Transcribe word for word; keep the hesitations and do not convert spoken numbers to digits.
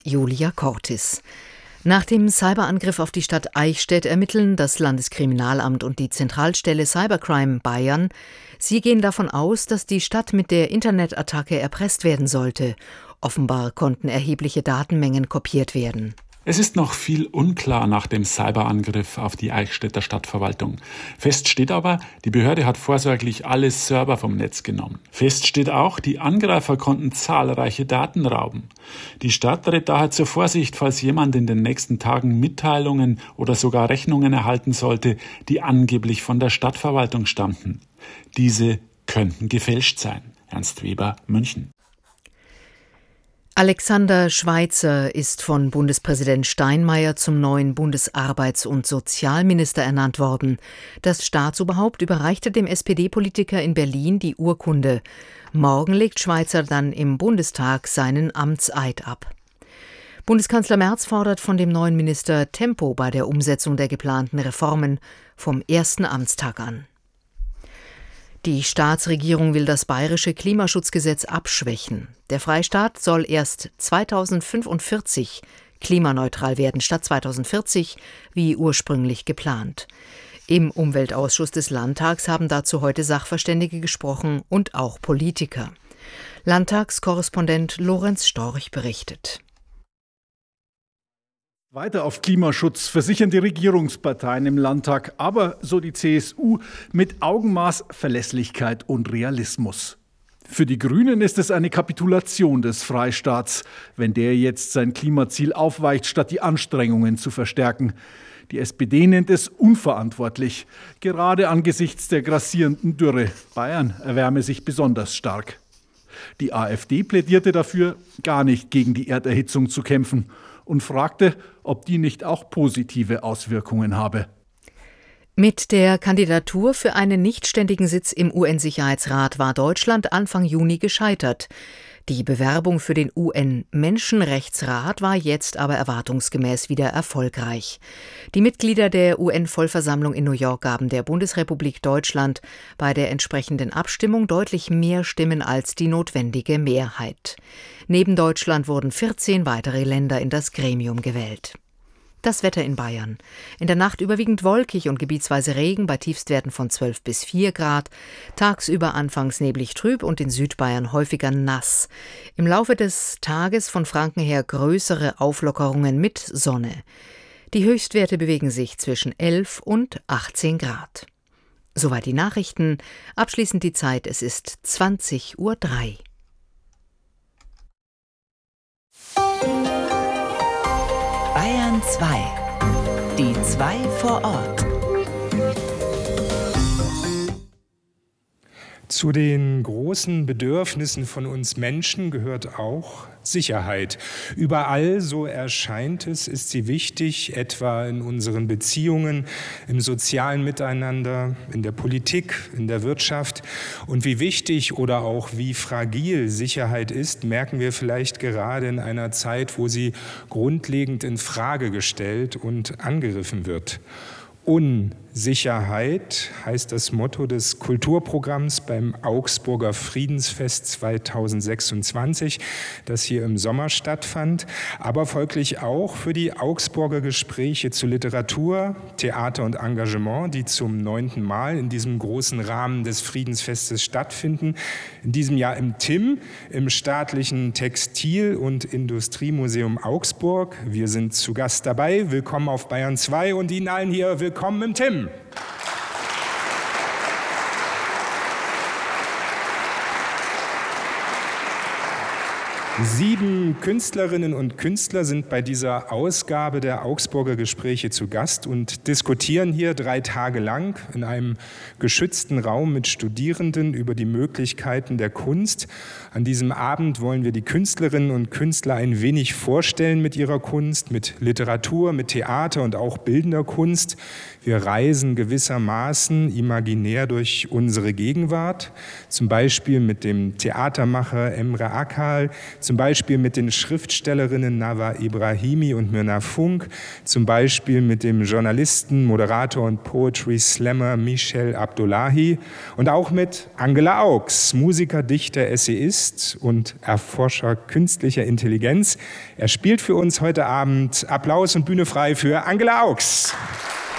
Julia Cortis. Nach dem Cyberangriff auf die Stadt Eichstätt ermitteln das Landeskriminalamt und die Zentralstelle Cybercrime Bayern. Sie gehen davon aus, dass die Stadt mit der Internetattacke erpresst werden sollte. Offenbar konnten erhebliche Datenmengen kopiert werden. Es ist noch viel unklar nach dem Cyberangriff auf die Eichstätter Stadtverwaltung. Fest steht aber, die Behörde hat vorsorglich alle Server vom Netz genommen. Fest steht auch, die Angreifer konnten zahlreiche Daten rauben. Die Stadt rät daher zur Vorsicht, falls jemand in den nächsten Tagen Mitteilungen oder sogar Rechnungen erhalten sollte, die angeblich von der Stadtverwaltung stammten. Diese könnten gefälscht sein. Ernst Weber, München. Alexander Schweitzer ist von Bundespräsident Steinmeier zum neuen Bundesarbeits- und Sozialminister ernannt worden. Das Staatsoberhaupt überreichte dem S P D-Politiker in Berlin die Urkunde. Morgen legt Schweitzer dann im Bundestag seinen Amtseid ab. Bundeskanzler Merz fordert von dem neuen Minister Tempo bei der Umsetzung der geplanten Reformen vom ersten Amtstag an. Die Staatsregierung will das bayerische Klimaschutzgesetz abschwächen. Der Freistaat soll erst zweitausendfünfundvierzig klimaneutral werden, statt zweitausendvierzig, wie ursprünglich geplant. Im Umweltausschuss des Landtags haben dazu heute Sachverständige gesprochen und auch Politiker. Landtagskorrespondent Lorenz Storch berichtet. Weiter auf Klimaschutz versichern die Regierungsparteien im Landtag, aber, so die C S U, mit Augenmaß, Verlässlichkeit und Realismus. Für die Grünen ist es eine Kapitulation des Freistaats, wenn der jetzt sein Klimaziel aufweicht, statt die Anstrengungen zu verstärken. Die S P D nennt es unverantwortlich, gerade angesichts der grassierenden Dürre. Bayern erwärme sich besonders stark. Die AfD plädierte dafür, gar nicht gegen die Erderhitzung zu kämpfen und fragte, ob die nicht auch positive Auswirkungen habe. Mit der Kandidatur für einen nichtständigen Sitz im U N-Sicherheitsrat war Deutschland Anfang Juni gescheitert. Die Bewerbung für den U N-Menschenrechtsrat war jetzt aber erwartungsgemäß wieder erfolgreich. Die Mitglieder der U N-Vollversammlung in New York gaben der Bundesrepublik Deutschland bei der entsprechenden Abstimmung deutlich mehr Stimmen als die notwendige Mehrheit. Neben Deutschland wurden vierzehn weitere Länder in das Gremium gewählt. Das Wetter in Bayern. In der Nacht überwiegend wolkig und gebietsweise Regen bei Tiefstwerten von zwölf bis vier Grad. Tagsüber anfangs neblig trüb und in Südbayern häufiger nass. Im Laufe des Tages von Franken her größere Auflockerungen mit Sonne. Die Höchstwerte bewegen sich zwischen elf und achtzehn Grad. Soweit die Nachrichten. Abschließend die Zeit. Es ist zwanzig Uhr drei. Bayern zwei. Die zwei vor Ort. Zu den großen Bedürfnissen von uns Menschen gehört auch Sicherheit. Überall, so erscheint es, ist sie wichtig, etwa in unseren Beziehungen, im sozialen Miteinander, in der Politik, in der Wirtschaft. Und wie wichtig oder auch wie fragil Sicherheit ist, merken wir vielleicht gerade in einer Zeit, wo sie grundlegend in Frage gestellt und angegriffen wird. Unsicherheit heißt das Motto des Kulturprogramms beim Augsburger Friedensfest zweitausendsechsundzwanzig, das hier im Sommer stattfand, aber folglich auch für die Augsburger Gespräche zu Literatur, Theater und Engagement, die zum neunten Mal in diesem großen Rahmen des Friedensfestes stattfinden. In diesem Jahr im T I M, im Staatlichen Textil- und Industriemuseum Augsburg. Wir sind zu Gast dabei. Willkommen auf Bayern zwei und Ihnen allen hier willkommen im T I M. Sieben Künstlerinnen und Künstler sind bei dieser Ausgabe der Augsburger Gespräche zu Gast und diskutieren hier drei Tage lang in einem geschützten Raum mit Studierenden über die Möglichkeiten der Kunst. An diesem Abend wollen wir die Künstlerinnen und Künstler ein wenig vorstellen mit ihrer Kunst, mit Literatur, mit Theater und auch bildender Kunst. Wir reisen gewissermaßen imaginär durch unsere Gegenwart, zum Beispiel mit dem Theatermacher Emre Akal, zum zum Beispiel mit den Schriftstellerinnen Nawa Ibrahimi und Myrna Funk, zum Beispiel mit dem Journalisten, Moderator und Poetry Slammer Michel Abdullahi und auch mit Angela Augs, Musiker, Dichter, Essayist und Erforscher künstlicher Intelligenz. Er spielt für uns heute Abend. Applaus und Bühne frei für Angela Augs.